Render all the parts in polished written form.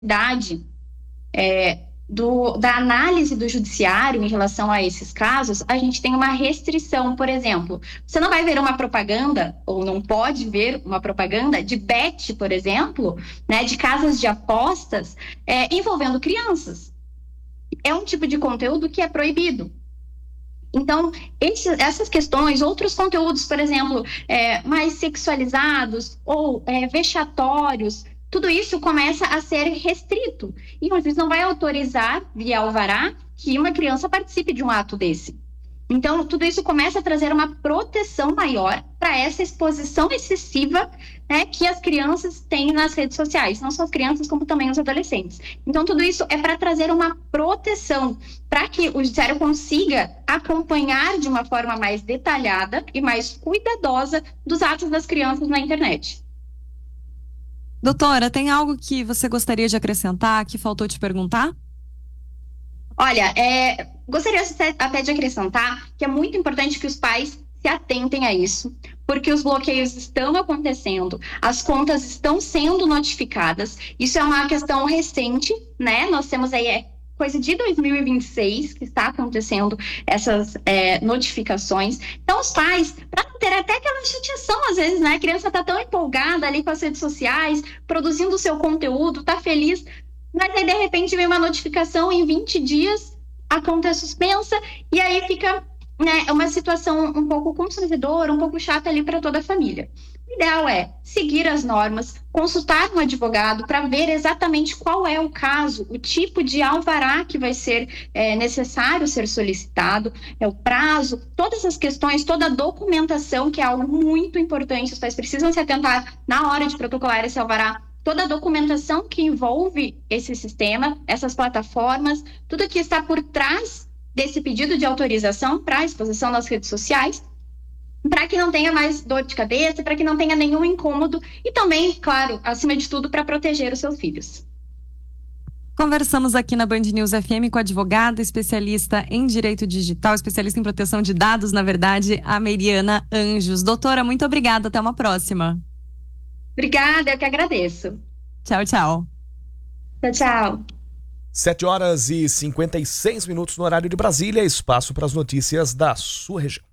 idade da análise do judiciário em relação a esses casos, a gente tem uma restrição. Por exemplo, você não vai ver uma propaganda, ou não pode ver uma propaganda de bet, por exemplo, né, de casas de apostas envolvendo crianças. É um tipo de conteúdo que é proibido. Então, essas questões, outros conteúdos, por exemplo, mais sexualizados ou vexatórios, tudo isso começa a ser restrito. E o juiz não vai autorizar, via alvará, que uma criança participe de um ato desse. Então, tudo isso começa a trazer uma proteção maior para essa exposição excessiva, né, que as crianças têm nas redes sociais. Não só as crianças, como também os adolescentes. Então, tudo isso é para trazer uma proteção, para que o judiciário consiga acompanhar de uma forma mais detalhada e mais cuidadosa dos atos das crianças na internet. Doutora, tem algo que você gostaria de acrescentar, que faltou te perguntar? Olha, gostaria até de acrescentar que é muito importante que os pais se atentem a isso, porque os bloqueios estão acontecendo, as contas estão sendo notificadas. Isso é uma questão recente, né? Nós temos aí coisa de 2026 que está acontecendo essas notificações. Então, os pais, para não ter até aquela chateação, às vezes, né? A criança está tão empolgada ali com as redes sociais, produzindo o seu conteúdo, está feliz, mas aí, de repente, vem uma notificação, em 20 dias, a conta é suspensa, e aí fica, né, uma situação um pouco constrangedora, um pouco chata ali para toda a família. O ideal é seguir as normas, consultar um advogado para ver exatamente qual é o caso, o tipo de alvará que vai ser necessário ser solicitado, o prazo, todas as questões, toda a documentação, que é algo muito importante. Os pais precisam se atentar na hora de protocolar esse alvará, toda a documentação que envolve esse sistema, essas plataformas, tudo que está por trás desse pedido de autorização para a exposição nas redes sociais, para que não tenha mais dor de cabeça, para que não tenha nenhum incômodo e também, claro, acima de tudo, para proteger os seus filhos. Conversamos aqui na Band News FM com a advogada, especialista em direito digital, especialista em proteção de dados, na verdade, a Meriana Anjos. Doutora, muito obrigada, até uma próxima. Obrigada, eu que agradeço. Tchau, tchau. Tchau, tchau. 7h56 no horário de Brasília, espaço para as notícias da sua região.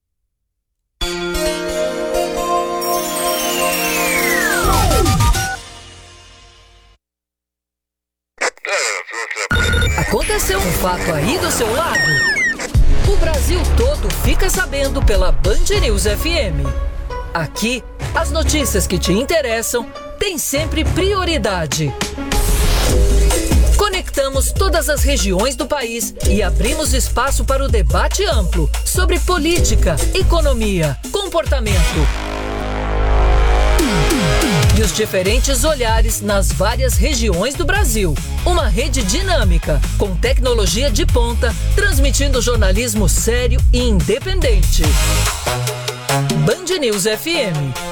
Aconteceu um fato aí do seu lado? O Brasil todo fica sabendo pela Band News FM. Aqui, as notícias que te interessam têm sempre prioridade. Conectamos todas as regiões do país e abrimos espaço para o debate amplo sobre política, economia, comportamento e os diferentes olhares nas várias regiões do Brasil. Uma rede dinâmica, com tecnologia de ponta, transmitindo jornalismo sério e independente. Band News FM.